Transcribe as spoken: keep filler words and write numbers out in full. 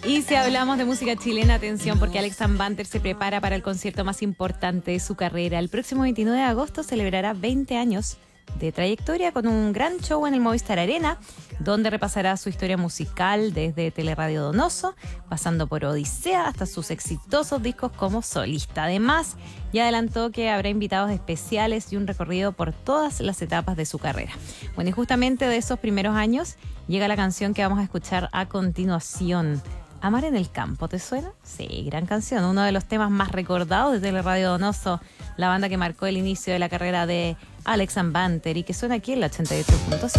Y si hablamos de música chilena, atención, porque Alex Banter se prepara para el concierto más importante de su carrera. El próximo veintinueve de agosto celebrará veinte años de trayectoria con un gran show en el Movistar Arena, donde repasará su historia musical desde Teleradio Donoso, pasando por Odisea hasta sus exitosos discos como solista. Además, ya adelantó que habrá invitados especiales y un recorrido por todas las etapas de su carrera. Bueno, y justamente de esos primeros años llega la canción que vamos a escuchar a continuación. Amar en el campo, ¿te suena? Sí, gran canción, uno de los temas más recordados de Teleradio Donoso, la banda que marcó el inicio de la carrera de Alex Banter y que suena aquí en la ochenta y ocho punto cinco.